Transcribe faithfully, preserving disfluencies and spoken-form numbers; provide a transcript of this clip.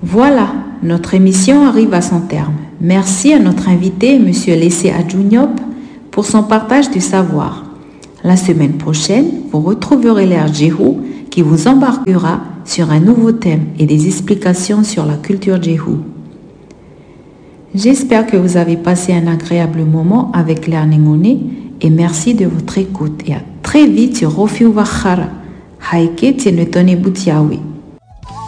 Voilà, notre émission arrive à son terme. Merci à notre invité, M. Lessé Adjouniop, pour son partage du savoir. La semaine prochaine, vous retrouverez l'Air Djehou qui vous embarquera sur un nouveau thème et des explications sur la culture Djehou. J'espère que vous avez passé un agréable moment avec l'Air Nengone et merci de votre écoute et à très vite sur Rofiou Wakhara. Haïké Tienetone Boutiaoui.